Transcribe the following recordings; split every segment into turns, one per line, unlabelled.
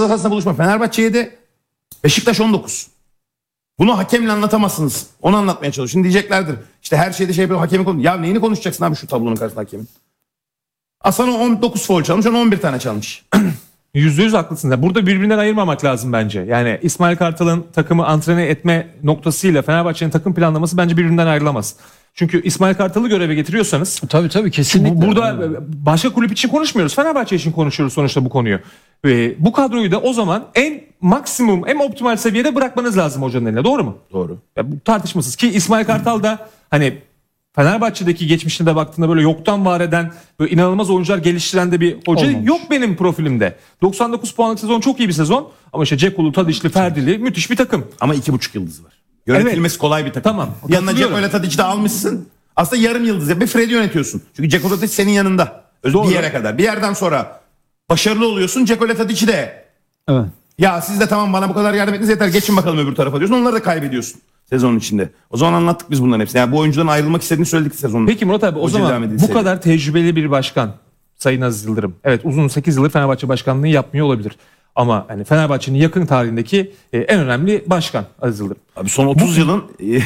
ceza sahasında buluşma Fenerbahçe 7, Beşiktaş 19. Bunu hakemle anlatamazsınız. Onu anlatmaya çalışın. Şimdi diyeceklerdir. İşte her şeyde şey yapıyor, hakemi konuş. Ya neyini konuşacaksın abi şu tablonun karşısında hakemin? Aslan 19 faul çalmış, 11 tane çalmış.
%100 haklısınız. Burada birbirinden ayırmamak lazım bence. Yani İsmail Kartal'ın takımı antrene etme noktasıyla Fenerbahçe'nin takım planlaması bence birbirinden ayrılamaz. Çünkü İsmail Kartal'ı göreve getiriyorsanız
Tabii kesinlikle.
Burada başka kulüp için konuşmuyoruz. Fenerbahçe için konuşuyoruz sonuçta bu konuyu. Bu kadroyu da o zaman en maksimum, en optimal seviyede bırakmanız lazım hocanın eline. Doğru mu?
Doğru.
Ya bu tartışmasız ki İsmail Kartal da hani Fenerbahçe'deki geçmişine de baktığında böyle yoktan var eden, böyle inanılmaz oyuncular geliştiren de bir hoca
olmamış.
yok benim profilimde. 99 puanlık sezon çok iyi bir sezon ama işte Cekulu, Tadişli, Ferdili müthiş bir takım.
Ama 2,5 yıldız var. Yönetilmesi kolay bir takım.
Tamam.
Yanına Ceko ile Tadic'i de almışsın. Aslında yarım yıldız. Bir Fred'i yönetiyorsun. Çünkü Ceko Tadic senin yanında.
Doğru.
Bir yere kadar. Bir yerden sonra başarılı oluyorsun. Ceko ile Tadic'i de.
Evet.
Ya siz de tamam bana bu kadar yardım ettiniz yeter. Geçin bakalım öbür tarafa diyorsun. Onları da kaybediyorsun sezonun içinde. O zaman anlattık biz bunların hepsini. Yani bu oyuncudan ayrılmak istediğini söyledik sezonun.
Peki Murat abi o zaman bu kadar tecrübeli bir başkan Sayın Aziz Yıldırım. Evet uzun 8 yıldır Fenerbahçe başkanlığı yapmıyor olabilir. Ama hani Fenerbahçe'nin yakın tarihindeki en önemli başkan Aziz Yıldırım.
Abi son 30 yılın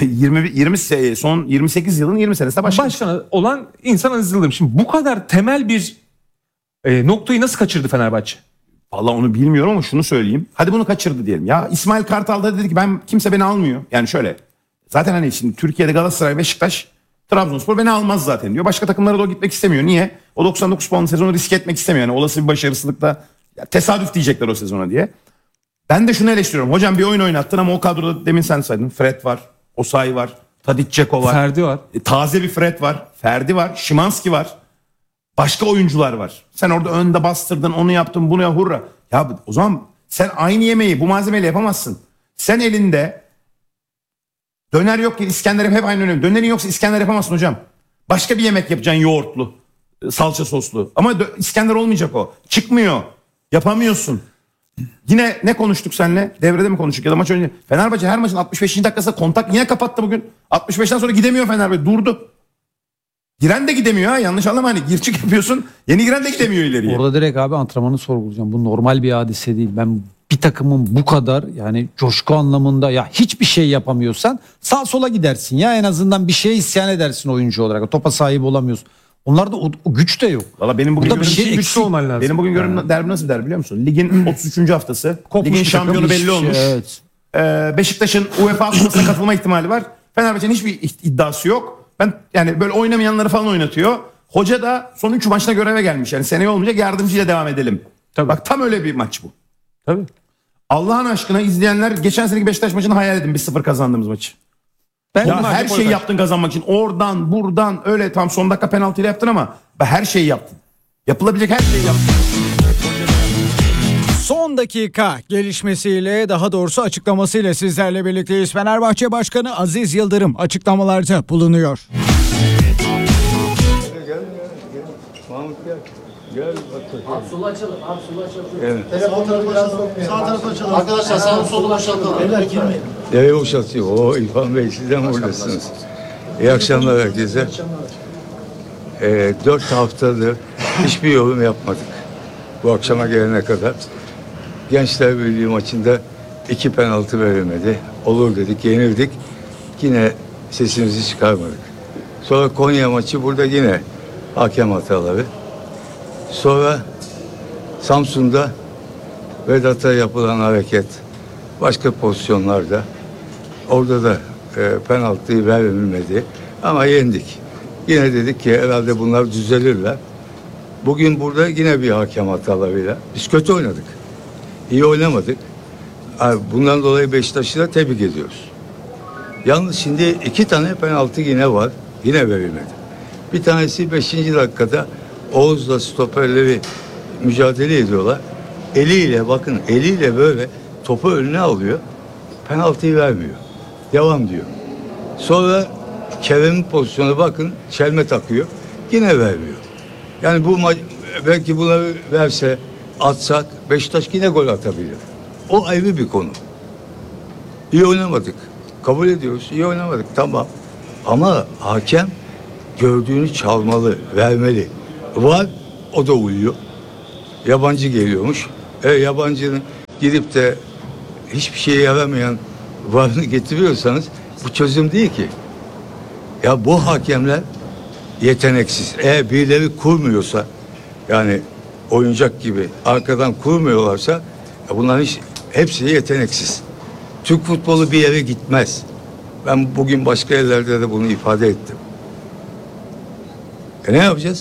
20 son 28 yılın 20 senesinde
başkan olan insan Aziz Yıldırım. Şimdi bu kadar temel bir noktayı nasıl kaçırdı Fenerbahçe?
Vallahi onu bilmiyorum ama şunu söyleyeyim. Hadi bunu kaçırdı diyelim. Ya İsmail Kartal da dedi ki kimse beni almıyor. Yani şöyle. Zaten hani şimdi Türkiye'de Galatasaray, Beşiktaş, Trabzonspor beni almaz zaten diyor. Başka takımlara da o gitmek istemiyor. Niye? O 99 puanlı sezonu riske etmek istemiyor. Yani olası bir başarısızlıkta ya tesadüf diyecekler o sezona diye. Ben de şunu eleştiriyorum. Hocam bir oyun oynattın ama o kadroda demin sen saydın. Fred var, Osayi var, Tadic, Ceko var.
Ferdi var.
Taze bir Fred var, Ferdi var, Szymanski var. Başka oyuncular var. Sen orada önde bastırdın, onu yaptın, bunu ya hurra. Ya o zaman sen aynı yemeği bu malzemeyle yapamazsın. Sen elinde döner yok ki İskender hep aynı önemli. Dönerin yoksa İskender yapamazsın hocam. Başka bir yemek yapacaksın yoğurtlu, salça soslu. Ama İskender olmayacak o. Çıkmıyor. Yapamıyorsun. Yine ne konuştuk seninle? Devrede mi konuştuk ya da maç önce? Fenerbahçe her maçın 65. dakikasında kontak yine kapattı bugün. 65'ten sonra gidemiyor Fenerbahçe. Durdu. Giren de gidemiyor ha, yanlış anlama, hani gir çık yapıyorsun, yeni giren de gidemiyor ileriye.
Orada direkt abi antrenmanı sorgulayacağım. Bu normal bir hadise değil. Ben bir takımın bu kadar yani coşku anlamında ya hiçbir şey yapamıyorsan sağ sola gidersin ya, en azından bir şeye isyan edersin oyuncu olarak. Topa sahip olamıyorsun. Onlarda o güç de yok.
Valla benim bugün
burada bir şey
güçlü olman lazım.
Benim bugün gördüğüm derbi nasıl bir derbi biliyor musun? Ligin 33. haftası.
Kopmuş
Ligin
bir
şampiyonu
takım,
belli olmuş.
Evet.
Beşiktaş'ın UEFA Kupası'na katılma ihtimali var. Fenerbahçe'nin hiçbir iddiası yok. Ben yani böyle oynamayanları falan oynatıyor. Hoca da son 3 maçta göreve gelmiş. Yani seneye olmayacak, yardımcıyla devam edelim.
Tabii.
Bak tam öyle bir maç bu.
Tabii.
Allah'ın aşkına izleyenler geçen seneki Beşiktaş maçını hayal edin. 1-0 kazandığımız maçı. Ya her şeyi yaptın kazanmak için. Oradan buradan öyle tam son dakika penaltıyla yaptın ama her şeyi yaptın. Yapılabilecek her şeyi yaptın.
Son dakika gelişmesiyle, daha doğrusu açıklamasıyla sizlerle birlikteyiz. Fenerbahçe Başkanı Aziz Yıldırım açıklamalarda bulunuyor.
Gel. Mahmut gel. Gel bak.
Abi solu açalım.
Evet.
Telefon tarafı biraz sağ tarafı açalım. Arkadaşlar sağ solu boşaltalım. Beyler girmeyin.
Nereye boşaltıyor? Oo İrfan Bey, sizden buradasınız. İyi akşamlar herkese. 4 haftadır hiçbir yorum yapmadık. Bu akşama gelene kadar. Gençler Birliği maçında 2 penaltı verilmedi. Olur dedik, yenildik. Yine sesimizi çıkarmadık. Sonra Konya maçı, burada yine hakem hataları. Sonra Samsun'da Vedat'a yapılan hareket, başka pozisyonlarda, orada da penaltıyı verilmedi ama yendik. Yine dedik ki herhalde bunlar düzelirler. Bugün burada yine bir hakem hatalarıyla biz kötü oynadık. İyi oynamadık. Bundan dolayı Beşiktaş'ı da tebrik ediyoruz. Yalnız şimdi 2 tane penaltı yine var. Yine verilmedi. Bir tanesi 5. dakikada Oğuz'la stoperleri mücadele ediyorlar. Eliyle böyle topu önüne alıyor. Penaltıyı vermiyor. Devam diyor. Sonra Kerem'in pozisyonu bakın, çelme takıyor. Yine vermiyor. Yani bu maç belki bunları verse, atsak Beşiktaş yine gol atabilir. O ayrı bir konu. İyi oynamadık. Kabul ediyoruz. İyi oynamadık. Tamam. Ama hakem gördüğünü çalmalı, vermeli. Var, o da uyuyor. Yabancı geliyormuş. Yabancının gidip de hiçbir şeye yaramayan varını getiriyorsanız bu çözüm değil ki. Ya bu hakemler yeteneksiz. Eğer birileri kurmuyorsa, yani oyuncak gibi arkadan kurmuyorlarsa, ya bunların hepsi yeteneksiz. Türk futbolu bir yere gitmez. Ben bugün başka yerlerde de bunu ifade ettim. Ne yapacağız?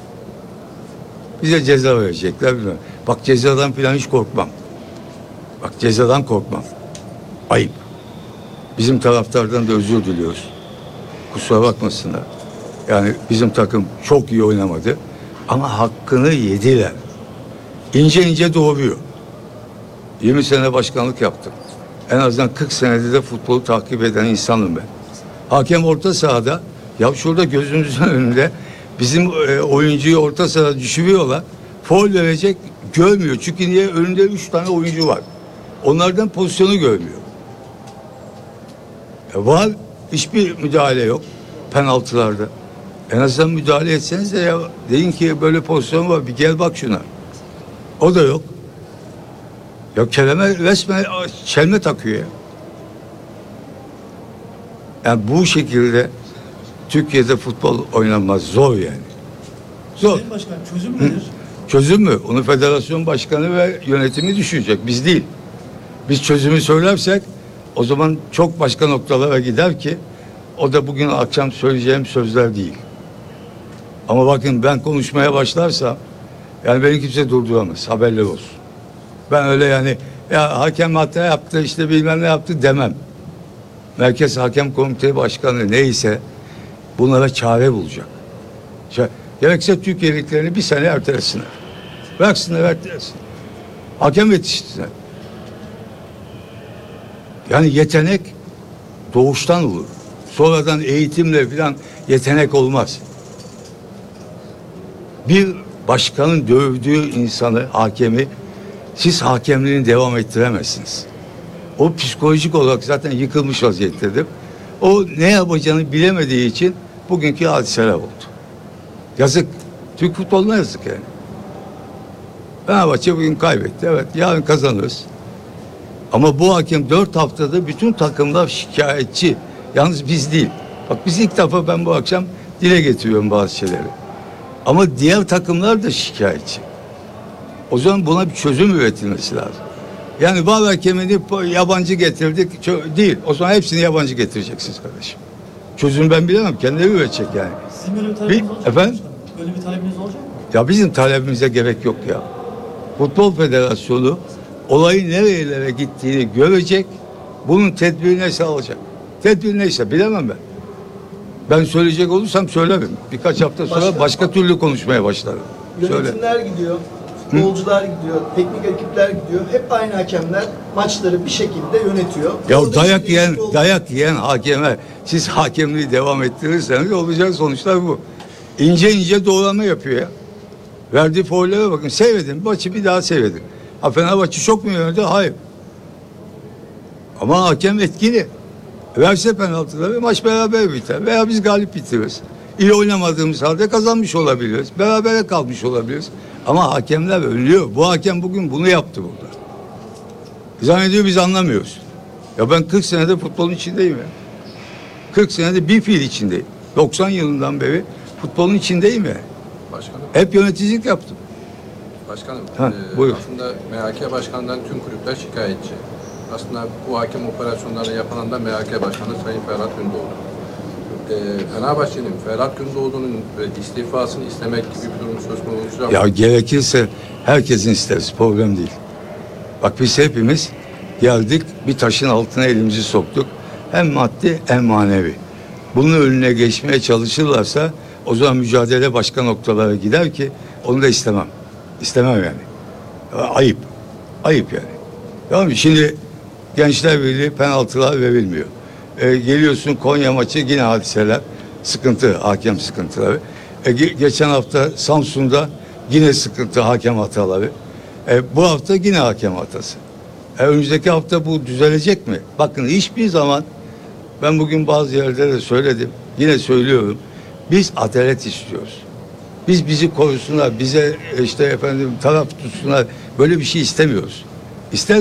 Bize ceza verecekler. Bilmiyorum. Bak cezadan falan hiç korkmam. Bak cezadan korkmam. Ayıp. Bizim taraftardan da özür diliyoruz. Kusura bakmasınlar. Yani bizim takım çok iyi oynamadı. Ama hakkını yediler. İnce ince doğuruyor. 20 sene başkanlık yaptım. En azından 40 senedir de futbolu takip eden insanım ben. Hakem orta sahada, ya şurada gözümüzün önünde bizim oyuncuyu orta sahada düşürüyorlar. Faul verecek, görmüyor. Çünkü niye? Önünde 3 tane oyuncu var. Onlardan pozisyonu görmüyor. Var, hiçbir müdahale yok penaltılarda. En azından müdahale etseniz de ya, deyin ki böyle pozisyon var, bir gel bak şuna. O da yok. Ya kelime resmen çelme takıyor ya. Yani bu şekilde Türkiye'de futbol oynanmaz. Zor yani. Zor.
Sayın Başkan, çözüm nedir?
Çözüm mü? Onu federasyon başkanı ve yönetimi düşünecek. Biz değil. Biz çözümü söylersek o zaman çok başka noktalara gider ki o da bugün akşam söyleyeceğim sözler değil. Ama bakın ben konuşmaya başlarsam yani beni kimse durduramaz. Haberler olsun. Ben öyle yani ya hakem hata yaptı işte bilmem ne yaptı demem. Merkez Hakem Komitesi Başkanı neyse bunlara çare bulacak. Gerekse Türkiye liglerini bir sene ertelesinler. Bıraksınlar ertelesinler. Hakem yetiştirsinler. Yani yetenek doğuştan olur. Sonradan eğitimle falan yetenek olmaz. Bir başkanın dövdüğü insanı, hakemi siz hakemliğini devam ettiremezsiniz. O psikolojik olarak zaten yıkılmış vaziyettedir. O ne yapacağını bilemediği için bugünkü hadiseler oldu. Yazık. Türk futboluna yazık yani. Fenerbahçe bugün kaybetti. Evet, yarın kazanırız. Ama bu hakem 4 haftada bütün takımlar şikayetçi. Yalnız biz değil. Bak biz ilk defa ben bu akşam dile getiriyorum bazı şeyleri. Ama diğer takımlar da şikayetçi. O zaman buna bir çözüm üretilmesi lazım. Yani bazı hakemini yabancı getirdik. Değil. O zaman hepsini yabancı getireceksiniz kardeşim. Çözüm ben bilemem. Kendileri üretecek yani.
Sizin böyle bir talebiniz olacak mı?
Efendim?
Başkanım? Böyle bir talebiniz olacak mı?
Ya bizim talebimize gerek yok ya. Futbol Federasyonu olayın nerelere gittiğini görecek. Bunun tedbiri neyse alacak. Tedbir neyse bilemem ben. Ben söyleyecek olursam söylerim. Birkaç hafta sonra başka türlü konuşmaya başlarım. Söyle.
Yönetimler gidiyor, futbolcular gidiyor, teknik ekipler gidiyor. Hep aynı hakemler maçları bir şekilde yönetiyor.
Ya
Orada
dayak
hiçbir
yiyen,
değişiklik olmuyor.
dayak yiyen hakeme siz hakemliği devam ettirirseniz olacak sonuçlar bu. İnce ince doğrama yapıyor ya. Verdiği faullere bakın. Seyredin. Maçı bir daha seyredin. Ha Fenerbahçe çok mu yönetti? Hayır. Ama hakem etkili. Verse penaltıları maç beraber biter. Veya biz galip bitiririz. İyi oynamadığımız halde kazanmış olabiliriz. Berabere kalmış olabiliriz. Ama hakemler ölüyor. Bu hakem bugün bunu yaptı burada. Zannediyor biz anlamıyoruz. Ya ben 40 senede futbolun içindeyim ya. 40 senede bir fiil içindeyim. 90 yılından beri futbolun içindeyim ya.
Başkanım,
Hep yöneticilik yaptım.
başkanım
buyur.
aslında MHK Başkanı'ndan tüm kulüpler şikayetçi. Aslında bu hakem operasyonları yapılan da MHK Başkanı Sayın Ferhat Gündoğdu. Fenerbahçe'nin Ferhat Gündoğdu'nun istifasını istemek gibi bir durum söz konusu olacak.
Ya gerekirse herkesin isteriz. Problem değil. Bak biz hepimiz geldik bir taşın altına elimizi soktuk. Hem maddi hem manevi. Bunun önüne geçmeye çalışırlarsa o zaman mücadele başka noktalara gider ki onu da istemem. İstemem yani. Ayıp. Ayıp yani. Tamam mı? Şimdi Gençler Birliği penaltılar verilmiyor. Geliyorsun Konya maçı yine hadiseler. Sıkıntı, hakem sıkıntıları. Geçen hafta Samsun'da yine sıkıntı, hakem hataları. Bu hafta yine hakem hatası. Önümüzdeki hafta bu düzelecek mi? Bakın hiçbir zaman ben bugün bazı yerlerde de söyledim. Yine söylüyorum. Biz adalet istiyoruz. Biz bizi korusunlar, bize işte efendim taraf tutsunlar. Böyle bir şey istemiyoruz. İster